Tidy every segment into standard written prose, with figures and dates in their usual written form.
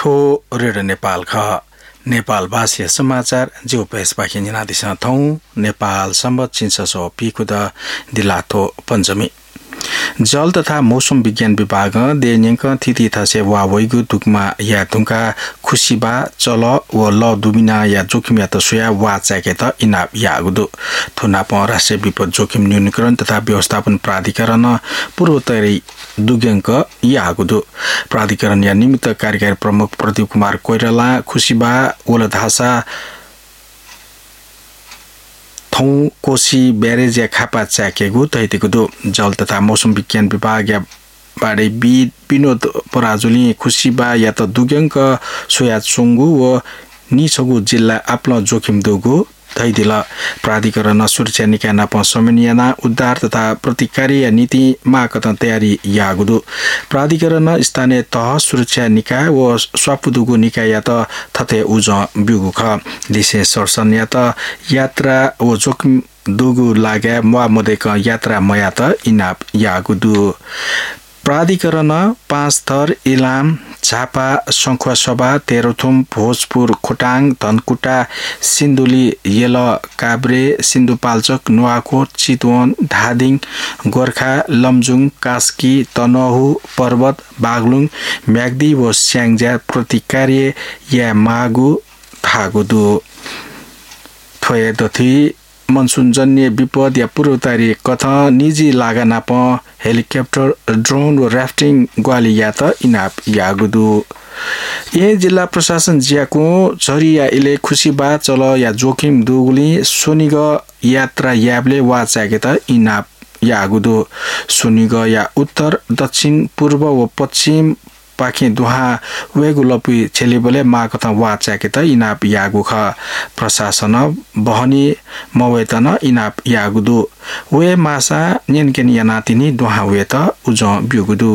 ठो रेडियो नेपाल ख नेपाल भाषीय समाचार जो पेश बाखि निनादिस थौ नेपाल सम्बत चिन्ससो पिकुद दिलाथो पञ्चमी जल तथा मौसम विज्ञान विभाग देन्यंक थिति थसे वा वैगु दुकमा या तुंका खुशीबा चल व ल दुबिना या जोखिम या तसुया वा चाके त इनाप या गुदु थुनाप राष्ट्रिय विपद जोखिम न्यूनीकरण तथा व्यवस्थापन प्राधिकरण पूर्वोत्तरी दुग्यंक या गुदु प्राधिकरण या निमित्त कार्यकारी प्रमुख प्रदीप कुमार कोइराला खुशीबा ओलधासा थौ कोशी ब्यारेज या खापा चाकेगु तैतिगु दु जल तथा मौसम विज्ञान विभाग या बाडे विनोद पराजुली खुशीबा या त दुग्यंक सोया चुंगु व निसगु जिल्ला आफ्नो जोखिम दुगु तैदिल प्राधिकरण सुरक्षा निकाय नाप समन्वयना उद्धार तथा प्रतिकारी नीति माकत तयारी यागुदु प्राधिकरण स्थानीय तह सुरक्षा निकाय व स्वापुदुगु निकाय या त थथे उज बिगु ख दिसे सरसन या त यात्रा व जोखिम दुगु लागे म मदेक यात्रा मया त इनाप यागुदु प्राधिकरण 5 थर इलाम झापा शंखुवासभा तेह्रथुम भोजपुर खोटाङ धनकुटा सिन्धुली येल काभ्रे सिन्धुपाल्चोक नुवाकोट चितवन धादिङ गोर्खा लमजुङ कास्की तनहु पर्वत बागलुङ म्याग्दी व स्याङ्जा प्रतिकार्य या मागु थागुदु थोए दथि मनसुनजन्य विपद या पूर्वोत्तरी कथा निजी लागनाप हेलिकप्टर ड्रोन व राफ्टिङ ग्वाली या त इनाप यागुदु ये जिल्ला प्रशासन जियाको झरिया इले खुशीबा चल या जोखिम दुगुली सोनिग यात्रा याबले वा चाके त इनाप यागुदु सोनिग या उत्तर दक्षिण पूर्व व पश्चिम पाखे दुहा वेगु लपी छेलिबले माकथा वा चाके त इनाप यागु ख प्रशासन बहनी मवेतन इनाप यागुदु वे मासा नेनकेन यानातिनी दुहा वे त उज बिगुदु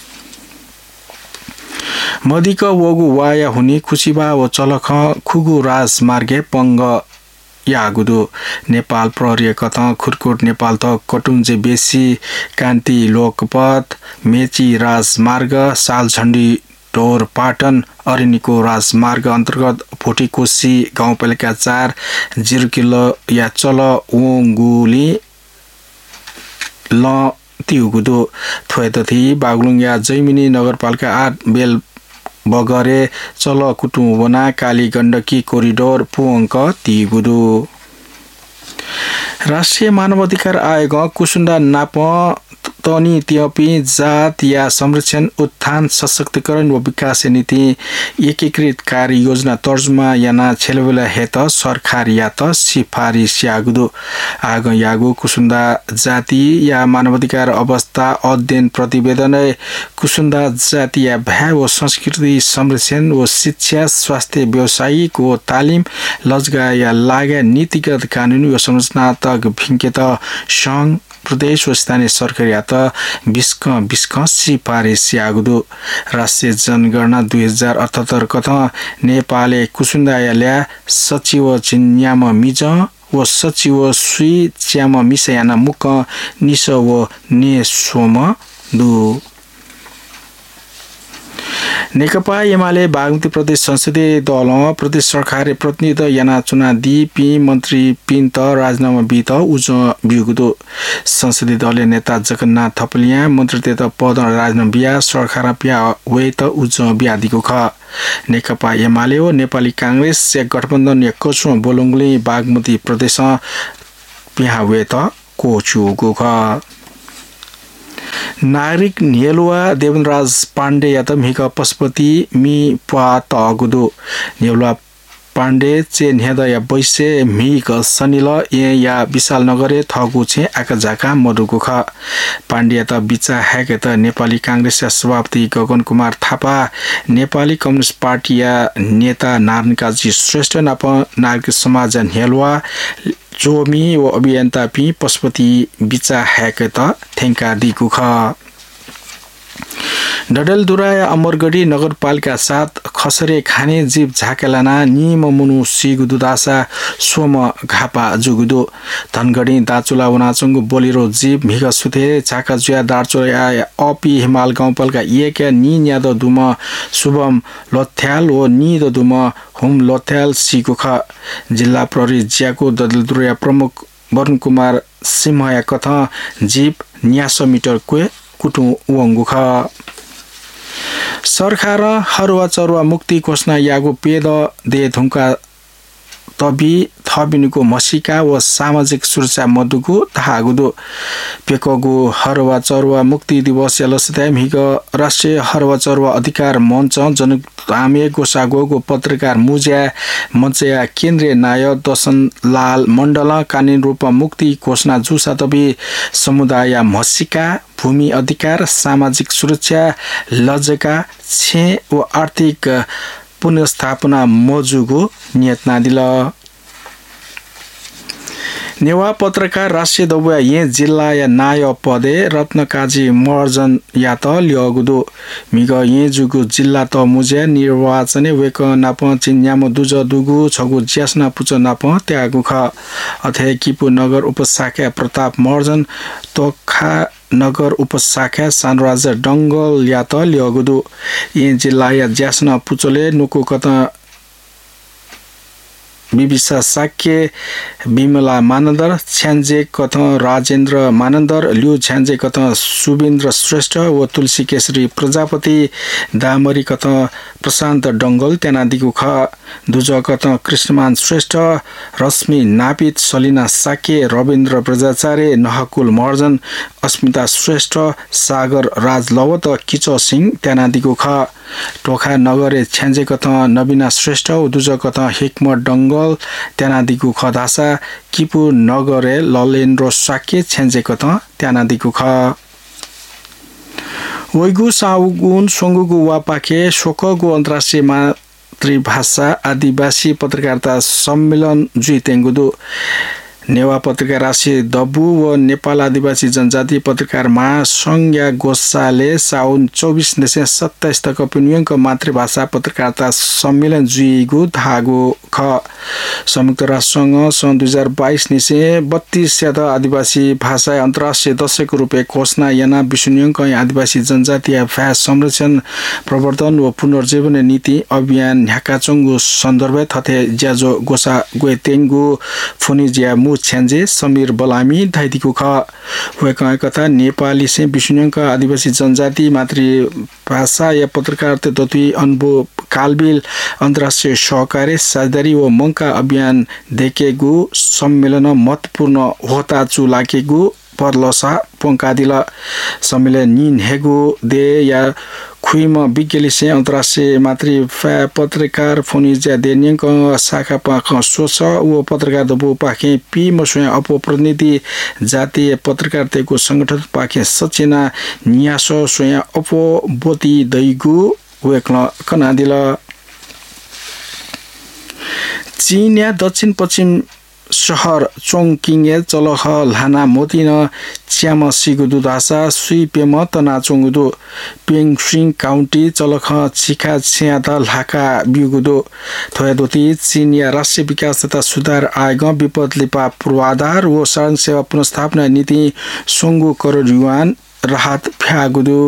मदिक वगु वाया हुनी खुशीबा व चलख खुगु राजमार्गे पंग यागुदु नेपाल प्रहरी कथा खुरकोट नेपाल त कटुन्जे बेसी कान्ति लोकपथ मेची राजमार्ग सालझण्डी ढोर पाटन अरनिको राजमार्ग अन्तर्गत भोटीकोशी गाउँपालिका 4 जिर्किलो या चल ओंगुली ल तिउगुदु थ्वेतथि बागलुङ या जैमिनी नगरपालिका 8 बेल बगरे चल कुटुबना काली गण्डकी कोरिडोर पुअङ्क तिगुदु राष्ट्रिय मानवाधिकार आयोग कुसुन्डा नाप तनी तियपी जात या संरक्षण उत्थान सशक्तिकरण व विकास नीति एकीकृत कार्य योजना तर्जुमा याना छेलबेला हेत सरकार या त सिफारिस यागुदु आग यागु कुसुन्डा जाति या मानवाधिकार अवस्था अध्ययन प्रतिवेदन कुसुन्डा जाति या भाव व संस्कृति संरक्षण व शिक्षा स्वास्थ्य व्यावसायिक व तालिम लजगा या लागे नीतिगत कानुनी व संरचनात्मक भिङ्केत संघ प्रदेश व स्थानीय सरकार या त बिस्क सिफारिस यागुदु राष्ट्रिय जनगणना 2078 कथा नेपाले कुसुन्दायाल्या सचिव चिन्याम मिज व सचिव सुई च्याम मिसयाना मुख निस व ने सोम दु नेकपा एमाले बागमती प्रदेश संसदीय दल प्रदेश सरकार प्रतिनिधि याना चुना दिपी मन्त्री पिन्त राजनामा बित उज बिगुदो संसदीय दल नेता जगन्नाथ थपलिया मन्त्री तेत पद राजनामा बिया सरकार पिया वे त उज बियादिको ख नेकपा एमाले व नेपाली कांग्रेस या गठबन्धन या कोचो बोलुङले बागमती प्रदेश पिया वे त कोचुको ख नागरिक नेलुवा देवनराज पाण्डे या त मिक पशुपति मी पात गुदु नेलुवा पाण्डे चे नेदा या बैसे मिक सनिल ए या विशाल नगरे थगु छे आकाजाका मधुको ख पाण्डे त बिचा हेके त नेपाली कांग्रेस सभापति गगन कुमार थापा नेपाली कम्युनिस्ट पार्टी या नेता नारायणकाजी श्रेष्ठ नाप नागरिक समाज नेलुवा जोमी व अभियन्ता पि पशुपति बिचा हेके त थेंका दिगु ख डडेलधुरा अमरगढी नगरपालिका 7 खसरे खाने जीव झाकेलाना निम मुनु सिगुदुदासा सोम घापा जुगुदु धनगढी दाचुला वनाचुंगु बोलिरो जीव मिग सुथे झाका जुया दार्चोया अपि हिमाल गाउँपालिका 1 नि न्याद दुम शुभम लोथ्याल ओ नि द दुम हुम लोथ्याल सिगुख जिल्ला प्रहरी ज्याको डडेलधुरा प्रमुख वरुण कुमार सिंहया कथा जीव न्यास मिटर क्वे कुटु वंगुख सरकार हरुवा चरुवा मुक्ति घोषणा यागु पेद दे धुंका तबी थबिनुको मसिका व सामाजिक सुरक्षा मधुको थागुदो पेकोगु हरुवा चरुवा मुक्ति दिवस यलसताम हिग राष्ट्रिय हरुवा चरुवा अधिकार मञ्च जनतामे गोसागोगो पत्रकार मुज्या मञ्चया केन्द्रीय नायक दशन लाल मण्डल कानुन रूपमा मुक्ति घोषणा जुसा तबी समुदाय मसिका भूमि अधिकार सामाजिक सुरक्षा लज्जका छे व आर्थिक पुनर्स्थापना मजुगो नियतना दिल नेवा पत्रकार राष्ट्रिय दबुया ये जिल्ला या नाय पदे रत्नकाजी मर्जन या त लियगुदो मिग ये जुगु जिल्ला त मुजे निर्वाचन वेक नाप चिन्याम दुज दुगु छगु ज्यासना पुच नाप त्यागु ख अथे किपु नगर उपशाखा प्रताप मर्जन तोखा नगर उपशाखा सानराज डंगल या त लियगुदो ये जिल्ला या ज्यासना पुचले नुको कत बिबिसा साक्य बिमला मानन्दर छ्यान्जे कथ राजेन्द्र मानन्दर ल्यु छ्यान्जे कथ सुबिन्द्र श्रेष्ठ व तुलसी केसरी प्रजापति दामरी कथ प्रशान्त डंगल त्यानादिको ख दुज कथ कृष्णमान श्रेष्ठ रश्मि नापित सलिना साक्य रविन्द्र प्रजाचार्य नहकुल महर्जन अस्मिता श्रेष्ठ सागर राज लवत किचो सिंह त्यानादिको ख टोखा नगरे छ्यान्जे कथ नबिना श्रेष्ठ दुज कथ हिक्मत डंगल त्यानादिको ख धासा किपु नगरे ललेन्द्र साक्य छ्यान्जे कथ त्यानादिको ख वैगु साउगुन सोंगुगु वापाखे शोकगु अन्तर्राष्ट्रिय मातृभाषा आदिवासी पत्रकारिता सम्मेलन जुइतेंगुदु नेवा पत्रकार राष्ट्रिय दबु व नेपाल आदिवासी जनजाति पत्रकार महासंघ या गोसाले साउन 24 तक पिन्युङको मातृभाषा पत्रकारिता सम्मेलन जुइगु धागो ख संयुक्त राष्ट्रसँग सन् 2022 निसे 32 यात आदिवासी भाषा अन्तर्राष्ट्रिय दशकको रूपे घोषणा याना विश्वनियमको आदिवासी जनजाति भाषा संरक्षण प्रवर्धन व पुनर्जीवन नीति अभियान ढाकाचुङगु सन्दर्भ थथे ज्याजो गोसा गोतेङगु फुनिजिया छ्यान्जे समीर बलामी धाइदिको ख वेका कथा नेपाली से विश्वनियमका आदिवासी जनजाति मातृभाषा या पत्रकारिता तत्वी अनुभव कालबिल अन्तर्राष्ट्रिय सहकारी साझेदारी व मंका अभियान देखेगु सम्मेलन महत्वपूर्ण होता चुलाकेगु परलसा पंकादिल सम्मेलन निन हेगु दे या खुइम विज्ञलिसे अन्तर्राष्ट्रिय मातृभाषा पत्रकार फोनिजा देनियक शाखा पाख सोच व पत्रकार दबु पाखे पी मसुया अपो प्रतिनिधि जातीय पत्रकारिताको संगठन पाखे सचेना न्यासो सोया अपो बोती दैगु वेक्ल कनादिल चीन या दक्षिण पश्चिम शहर चोङकिङे चलख लाना मोतिन च्याम सिगुदु दासा सुइपेम तना चोङुदु पेङसिङ काउन्टी चलख छिखा छ्याद लाका बिगुदु थयदोती चीन या राष्ट्रिय विकास तथा सुधार आयोग विपद लिपा पूर्वाधार व सडक सेवा पुनर्स्थापना नीति सोंगु करोड युआन राहत फ्यागुदु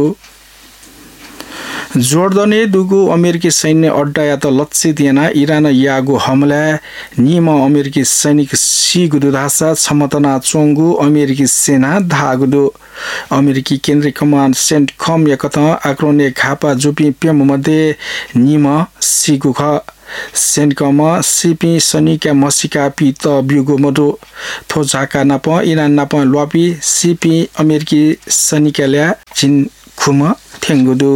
जोर्डने दुगु अमेरिकी सैन्य अड्डा या त लक्षित याना इरान यागु हमला निम अमेरिकी सैनिक सिगुदु धासा क्षमतना चोंगु अमेरिकी सेना धागुदु अमेरिकी केन्द्रीय कमान्ड सेन्ट खम या कथा आक्रोने खापा जुपी पेम मध्ये निम सिगुख सेन्टकम सिपी सनिका मसिका पी त बिगु मधु थोजाका नाप इरान नाप लपी सिपी अमेरिकी सनिकाल्या चिन खुम थेंगुदु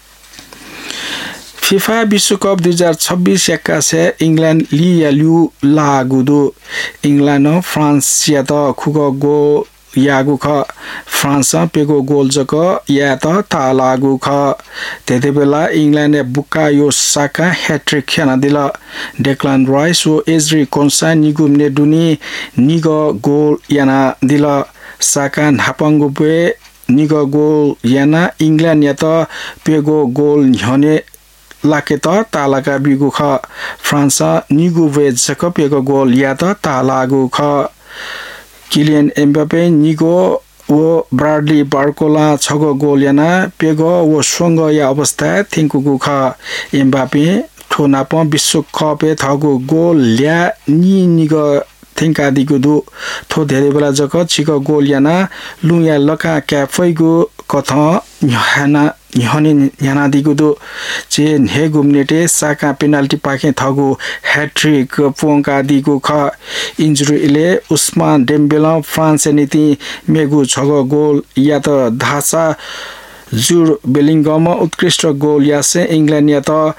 फिफा विश्वकप 2026 एक्कासे इंग्लैंड लियालु लागुदु इंग्लैंड फ्रांस या त खुग गो यागु ख फ्रांस पेगो गोल जक या त ता लागु ख त्यतिबेला इंग्लैंड बुका यो साका हैट्रिक खेना दिल डेक्लान राइस व एज्री कोन्सा निगुमने दुनी निग गोल याना दिल साका नापंगुबे निग गोल याना इंग्लैंड या त पेगो गोल न्हने लाके त तालाका बिगु ख फ्रान्स निगु वेज क पेगो गोल या त तालागु ख किलियन एम्बापे निगो वो ब्राडली बार्कोला छगो गोल याना पेगो वो सोंग या अवस्था थिंकुगु ख एम्बापे ठोनाप विश्वकप थगु गोल ल्या निग थिंका दिगुदु थो धेरै बेला जक छिक गोल याना लुया लका क्याफैगु कथ न्हने याना दिगुदु चे हे गुमनेटे साका पेनाल्टी पाके थगु हैट्रिक पोंका दिगु ख इन्जुरीले उस्मान डेम्बेला फ्रान्स नीति मेगु छगो गोल या त धासा जुड बेलिंगम उत्कृष्ट गोल यासे इंग्लैंड या त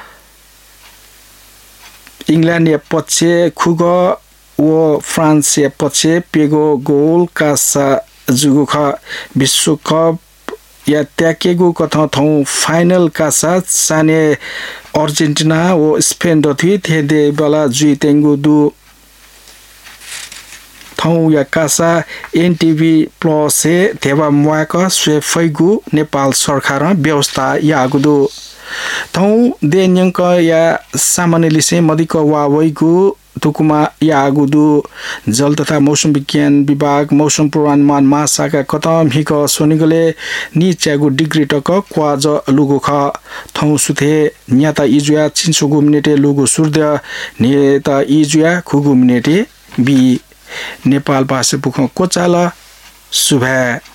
इंग्लैंड या पछे खुग वो फ्रान्स या पछे पेगो गोल कासा जुगु ख विश्वकप या त्याकेगु कथ थौ फाइनल कासा साने अर्जेन्टिना वो स्पेन दथि थे दे बला जुइतेंगु दु थौ या कासा एनटीवी प्लस से थेबा मुआक स्वेफैगु नेपाल सरकार व्यवस्था यागुदु थौ देन्यंक या सामान्यलिसे मदिक वावैगु तुकुमा यागुदु जल तथा मौसम विज्ञान विभाग मौसम पूर्वानुमान महाशाखा कतम हिक सोनिगले नि च्यागु डिग्री टक क्वाज लुगु ख थौ सुथे न्याता इजुया चिन्सुगु मिनेटे लुगु सुर्द नेता इजुया खुगु मिनेटे बि नेपाल भाषा पुख कोचाला सुभा